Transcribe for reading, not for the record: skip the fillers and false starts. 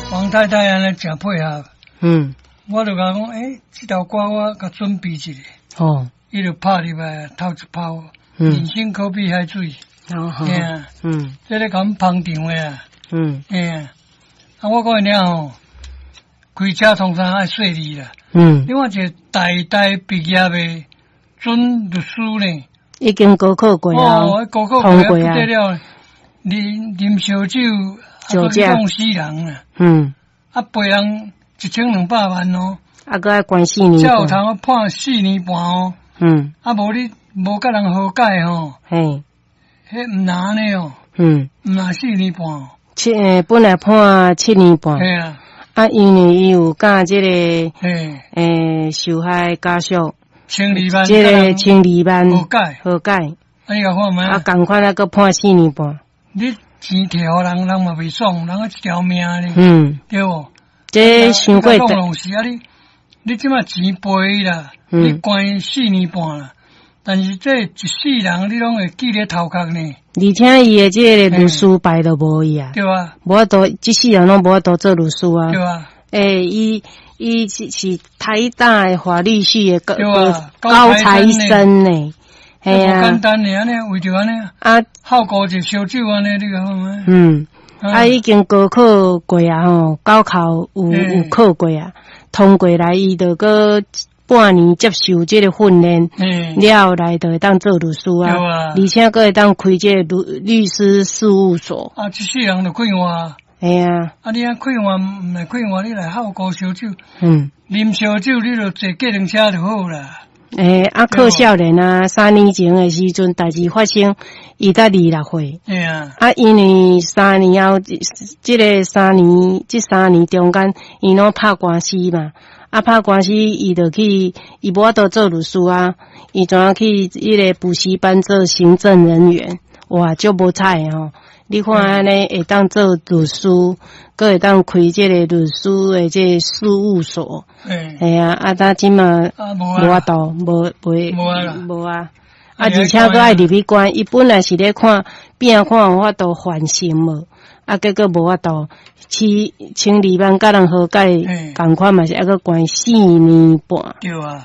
王太太安尼真配合。我就甲讲，这条歌我甲准备一下。哦。伊就拍入来，头一泡。人生可比海水。这个甲阮捧场的啊。我讲了吼，开车通常爱细腻啦。另外一个大毕业的准律师呢， 已经高考过啊， 高考过啊，不得了，啉烧酒，酒驾死人啊。赔人1200万哦。 搁爱关4年。 才有通判4年半哦。无你无甲人和解吼。迄毋难呢哦。毋难4年半哦。 本来判7年半。 系啊。 因为伊有甲这个受害家属 120万， 这个120万和解。 你甲看觅？ 共款搁判4年半。 你钱摕互人，人嘛袂爽，人一条命呢。对无？ 这伤过大。是啊，你即马钱赔啦，你关4年半啦。但是这一世人你拢会记咧头壳呢。 而且伊的这个律师牌都无伊啊。 对啊。 无法度，这世人拢无法度做律师啊。 对啊。 伊是台大的法律系的高材生呢。 系啊。简单呢，安尼为着安尼好过就烧酒安尼，你讲好吗？已经高考过啊吼，高考有考过啊，通过来伊就搁半年接受这个训练，了后来就会当做律师啊，而且搁会当开这个律师事务所。 这世人就快活。 系啊。 你快活唔来快活，你来好过烧酒。啉烧酒你就坐计程车就好啦。 靠少年啊，3年前的时阵，代志发生，伊才26岁。因为3年后，这3年中间，伊拢拍官司嘛。拍官司，伊无法度做律师啊，伊怎样去迄个补习班做行政人员？哇，足无彩吼！你看安尼会当做律师，搁会当开这个律师的这个事务所。呾即嘛无法度，无啊。而且搁爱入去关，伊本来是咧看有法度还刑无，结果无法度。120万甲人和解，共款嘛是搁关4年半。 对啊。